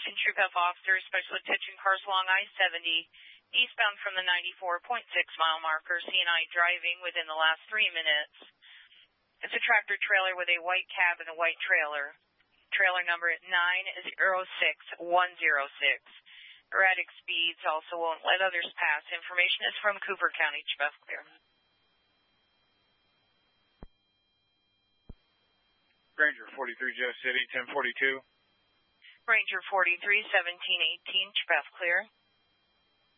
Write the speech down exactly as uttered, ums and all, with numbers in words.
eighteen Troop F officer, special attention cars along I seventy, eastbound from the ninety-four point six mile marker, C and I driving within the last three minutes. It's a tractor trailer with a white cab and a white trailer. Trailer number nine zero six one zero six. Erratic speeds, also won't let others pass. Information is from Cooper County. Chief clear. Ranger forty-three, Jeff City, ten forty-two. Ranger forty-three, seventeen eighteen, Chief clear.